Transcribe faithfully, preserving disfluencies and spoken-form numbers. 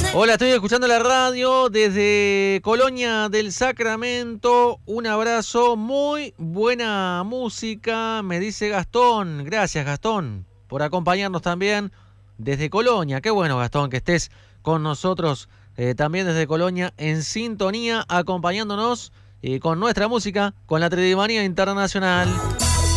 Hola, estoy escuchando la radio desde Colonia del Sacramento. Un abrazo, muy buena música, me dice Gastón. Gracias, Gastón, por acompañarnos también desde Colonia. Qué bueno, Gastón, que estés con nosotros eh, también desde Colonia en sintonía, acompañándonos eh, con nuestra música, con la Tridimanía Internacional.